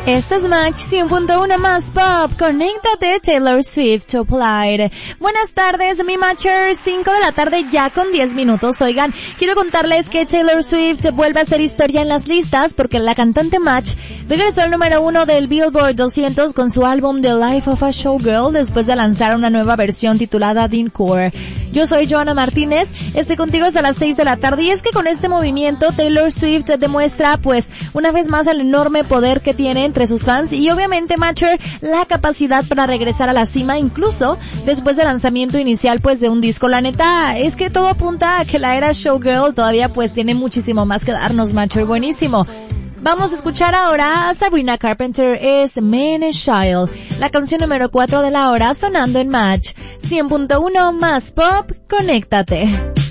Este es Match 100.1 más pop. Conéctate, Taylor Swift, Top Light. Buenas tardes, mi Matcher. 5 de la tarde ya con 10 minutos. Oigan, quiero contarles que Taylor Swift vuelve a hacer historia en las listas porque la cantante Match regresó al número 1 del Billboard 200 con su álbum The Life of a Showgirl después de lanzar una nueva versión titulada Encore. Yo soy Joana Martínez, estoy contigo hasta las 6 de la tarde y es que con este movimiento Taylor Swift demuestra pues una vez más el enorme poder que tiene entre sus fans y obviamente Matcher la capacidad para regresar a la cima incluso después del lanzamiento inicial pues de un disco. La neta es que todo apunta a que la era Showgirl todavía pues tiene muchísimo más que darnos, Matcher, buenísimo. Vamos a escuchar ahora a Sabrina Carpenter, es Man a Child, la canción número 4 de la hora sonando en Match 100.1 más pop, conéctate.